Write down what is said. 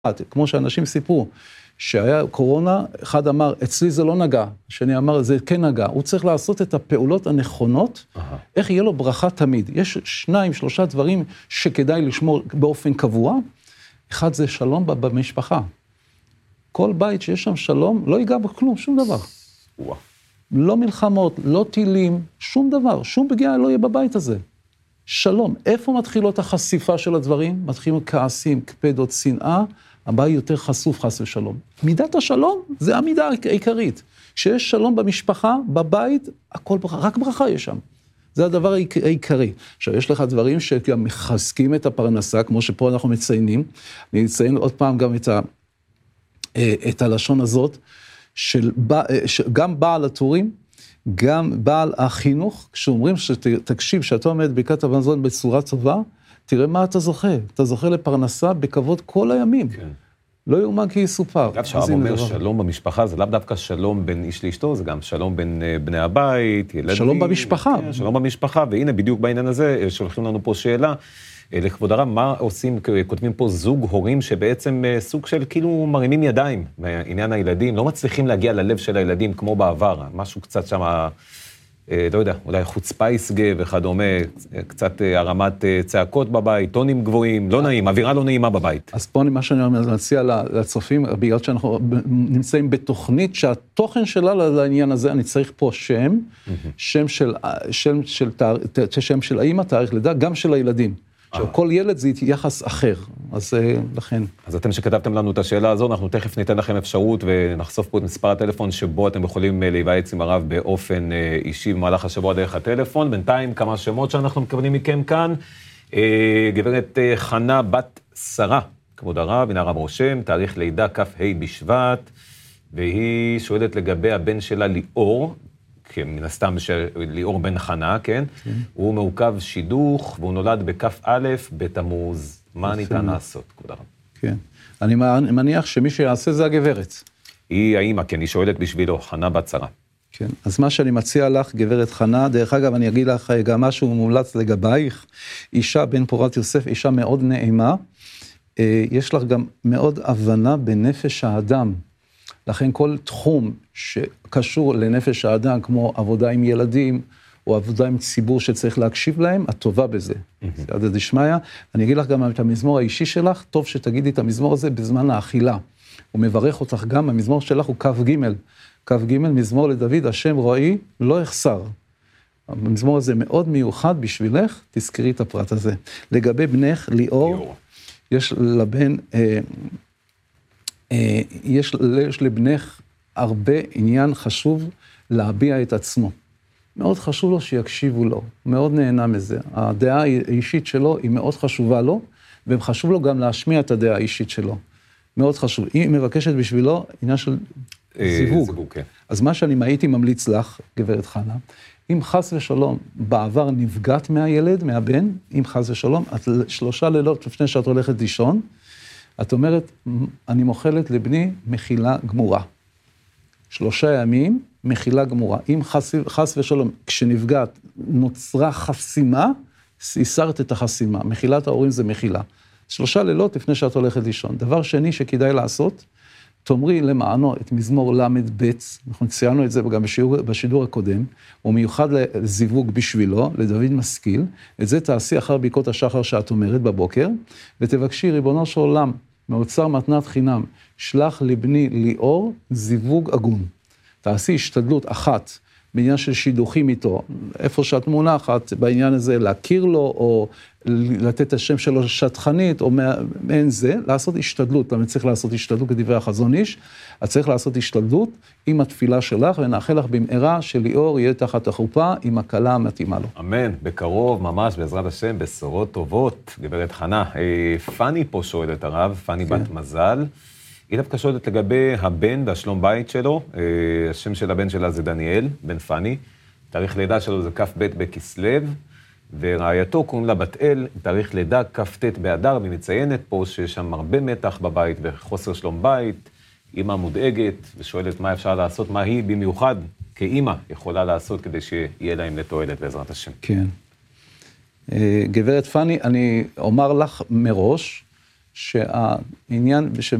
כמו שאנשים סיפרו, שהיה קורונה, אחד אמר, אצלי זה לא נגע, השני אמר, זה כן נגע. הוא צריך לעשות את הפעולות הנכונות, איך יהיה לו ברכה תמיד. יש 2-3 דברים שכדאי לשמור באופן קבוע. אחד זה שלום במשפחה. כל בית שיש שם שלום, לא ייגע בכלום, שום דבר. לא מלחמות, לא טילים, שום דבר, שום פגיעה לא יהיה בבית הזה. שלום. איפה מתחילות החשיפה של הדברים? מתחילים כעסים, קפדות, שנאה, הבית יותר חשוף, חס ושלום. מידת השלום זה המידה העיקרית. כשיש שלום במשפחה, בבית, הכל ברכה, רק ברכה יש שם. זה הדבר העיקרי. עכשיו, יש לך דברים שגם מחזקים את הפרנסה, כמו שפה אנחנו מציינים. אני אציין עוד פעם גם את הלשון הזאת, גם בעל הטורים, גם בעל החינוך, כשאומרים שתקשיב, שאתה עומד ברכת המזון בצורה טובה, תראה מה אתה זוכה. אתה זוכה לפרנסה בכבוד כל הימים. כן. לא יאומן כי יסופר. אגב, שהרב אומר שלום במשפחה, זה לאו דווקא שלום בין איש לאשתו, זה גם שלום בין בני הבית, ילדים. שלום במשפחה. כן, שלום במשפחה, והנה בדיוק בעניין הזה, שולחים לנו פה שאלה, לכבוד הרב, מה עושים, כותבים פה זוג הורים שבעצם סוג של כאילו מרימים ידיים בעניין הילדים, לא מצליחים להגיע ללב של הילדים כמו בעבר, משהו קצת שם, לא יודע, אולי חוצפה יסגה וכדומה, קצת הרמת צעקות בבית, טונים גבוהים, לא נעים, אווירה לא נעימה בבית. אז פה מה שאני מציע לצופים, בגלל שאנחנו נמצאים בתוכנית שהתוכן שלה לעניין הזה, אני צריך פה שם של האמא, תאריך לידה, גם של הילדים. כל ילד זה יחס אחר, אז לכן. אז אתם שכתבתם לנו את השאלה הזו, אנחנו תכף ניתן לכם אפשרות ונחשוף פה את מספר הטלפון שבו אתם יכולים להיוועץ עם הרב באופן אישי במהלך השבוע דרך הטלפון. בינתיים כמה שמות שאנחנו מקבלים מכם כאן. גברת חנה בת שרה, כבוד הרב, הנה הרב רושם, תאריך לידה כ"ה בשבט, והיא שואלת לגבי הבן שלה ליאור, מן הסתם ליאור בן חנה, כן? הוא מעוכב שידוך, והוא נולד בכ"א בתמוז. מה ניתן לעשות, כבוד הרב? כן. אני מניח שמי שיעשה זה הגברת. היא האמא, כן, היא שואלת בשבילו, חנה בת שרה. כן, אז מה שאני מציע לך, גברת חנה, דרך אגב, אני אגיד לך גם משהו מומלץ לגבייך, אישה בן פורת יוסף, אישה מאוד נעימה, יש לך גם מאוד הבנה בנפש האדם, לכן כל תחום שקשור לנפש האדם, כמו עבודה עם ילדים, או עבודה עם ציבור שצריך להקשיב להם, את טובה בזה. זה עד דשמיא. אני אגיד לך גם את המזמור האישי שלך, טוב שתגידי את המזמור הזה בזמן האכילה. הוא מברך אותך גם, המזמור שלך הוא כ"ג. כ"ג, מזמור לדוד, השם רואי, לא יחסר. המזמור הזה מאוד מיוחד בשבילך, תזכרי את הפרט הזה. לגבי בנך, ליאור, יש לבן... יש לבנך הרבה עניין חשוב להביע את עצמו. מאוד חשוב לו שיקשיבו לו, מאוד נהנה מזה. הדעה האישית שלו היא מאוד חשובה לו, וחשוב לו גם להשמיע את הדעה האישית שלו. מאוד חשוב. היא מבקשת בשבילו עניין של זיווג. אז מה שאני הייתי ממליץ לך, גברת חנה, אם חס ושלום בעבר נפגעת מהילד, מהבן, אם חס ושלום, את 3 לילות לפני שאת הולכת לישון, את אומרת, אני מוחלת לבני מחילה גמורה. 3 ימים, מחילה גמורה. אם חס ושלום, כשנפגעת נוצרה חסימה, הסרת את החסימה. מחילת ההורים זה מחילה. 3 לילות לפני שאת הולכת לישון. דבר שני שכדאי לעשות, תאמרי למענו את מזמור למד ב', אנחנו ציינו את זה גם בשידור הקודם, הוא מיוחד לזיווג בשבילו, לדוד משכיל, את זה תעשי אחר ברכות השחר שאת אומרת בבוקר, ותבקשי ריבונו של עולם, מאוצר מתנת חינם, שלח לבני ליאור זיווג הגון. תעשי השתדלות אחת בעניין של שידוכים איתו, איפה שאת מונחת בעניין הזה, להכיר לו או לתת את השם שלו שטחנית, או מעין זה, לעשות השתדלות. למה צריך לעשות השתדלות כדברי החזון איש? את צריך לעשות השתדלות עם התפילה שלך, ונאחל לך במהרה שליאור יהיה תחת החופה עם הקלה המתאימה לו. אמן, בקרוב ממש בעזרת השם, בשורות טובות, גברת חנה. פני פה שואלת הרב, פני בת מזל, היא דווקא שואלת לגבי הבן והשלום בית שלו, השם של הבן שלה זה דניאל, בן פני, תאריך לידה שלו זה כ"ב בכסלו, ורעייתו קוראים לה בת אל, תאריך לידה כ"ט באדר, והיא מציינת פה שיש שם הרבה מתח בבית וחוסר שלום בית, אמא מודאגת ושואלת מה אפשר לעשות, מה היא במיוחד כאמא יכולה לעשות כדי שיהיה להם לתועלת בעזרת השם. כן. גברת פני, אני אומר לך מראש, שהעניין,